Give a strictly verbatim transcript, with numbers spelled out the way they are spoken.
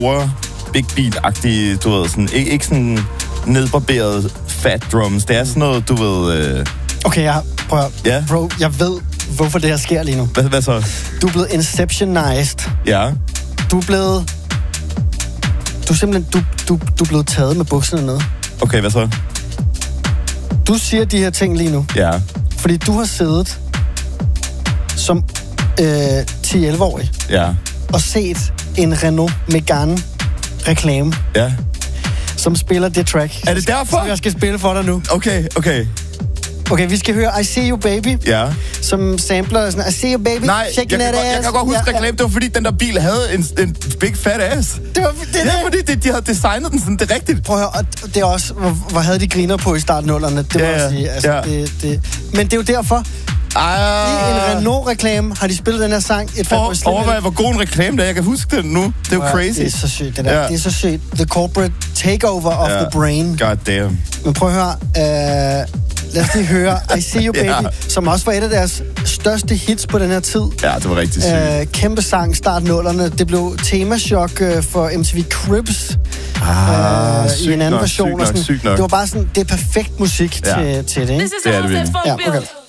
big beat-agtige, du ved, sådan, ikke, ikke sådan nedbarberet fat drums. Det er sådan noget, du ved... Øh... Okay, jeg, prøv at, ja. Bro, jeg ved, hvorfor det her sker lige nu. Hvad, hvad så? Du er blevet inceptionized. Ja. Du er blevet... Du er simpelthen... Du, du, du er blevet taget med bukserne ned. Okay, hvad så? Du siger de her ting lige nu. Ja. Fordi du har siddet som øh, ti elleve-årig ja. og set en Renault Megane reklame. Ja. Som spiller det track. Er det derfor? Som jeg skal spille for dig nu. Okay, okay. Okay, vi skal høre I See You Baby. Ja. Som sampler sådan, I See You Baby. Nej, jeg kan, godt, jeg kan godt huske ja, reklame. Ja. Det var fordi, den der bil havde en, en big fat ass. Det var det, det er fordi, de, de havde designet den sådan, det er rigtigt. Prøv at høre, og det er også, hvor, hvor havde de griner på i startnullerne. Det må ja, jeg sige. Altså, ja. det, det. Men det er jo derfor... Ah. I en Renault-reklame har de spillet den her sang. Et For, overvej, hvor god en reklame det er. Jeg kan huske den nu. Det er jo ja, crazy. Det er så sygt, det der. Ja. Det er så sygt. The corporate takeover of ja. the brain. God damn. Men prøv at høre. Uh, lad os lige høre I See You Baby, ja. som også var et af deres største hits på den her tid. Ja, det var rigtig sygt. Uh, kæmpe sang, start nullerne. Det blev temachok uh, for M T V Cribs. Ah, uh, i en anden nok, version. Sygt nok, sådan. sygt nok. Det var bare sådan, det er perfekt musik ja. til, til det. Ikke? Det er det virkelig. Ja, okay.